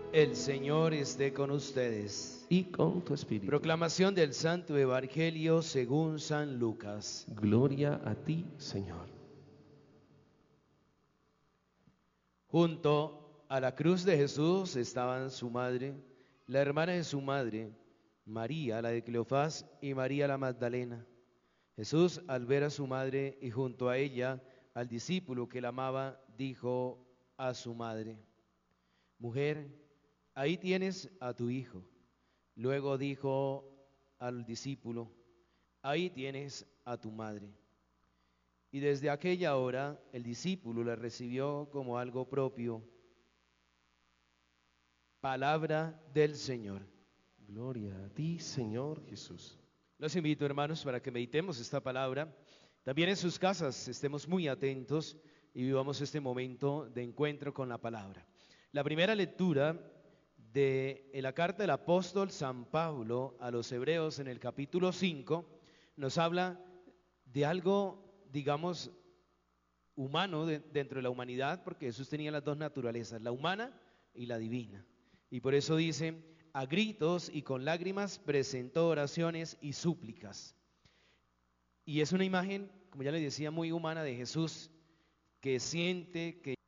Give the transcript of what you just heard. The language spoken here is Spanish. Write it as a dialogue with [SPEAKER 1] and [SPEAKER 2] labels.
[SPEAKER 1] El Señor esté con ustedes.
[SPEAKER 2] Y con tu espíritu.
[SPEAKER 1] Proclamación del Santo Evangelio según San Lucas.
[SPEAKER 2] Gloria a ti, Señor.
[SPEAKER 1] Junto a la cruz de Jesús estaban su madre, la hermana de su madre, María, la de Cleofás, y María la Magdalena. Jesús, al ver a su madre y junto a ella al discípulo que la amaba, dijo a su madre: Mujer, ahí tienes a tu hijo. Luego dijo al discípulo: Ahí tienes a tu madre. Y desde aquella hora el discípulo la recibió como algo propio. Palabra del Señor.
[SPEAKER 2] Gloria a ti, Señor Jesús.
[SPEAKER 1] Los invito, hermanos, para que meditemos esta palabra. También en sus casas estemos muy atentos y vivamos este momento de encuentro con la palabra. La primera lectura de la carta del apóstol San Pablo a los Hebreos en el capítulo 5 nos habla de algo, digamos, humano dentro de la humanidad, porque Jesús tenía las dos naturalezas, la humana y la divina. Y por eso dice: a gritos y con lágrimas presentó oraciones y súplicas. Y es una imagen, como ya les decía, muy humana de Jesús, que siente, que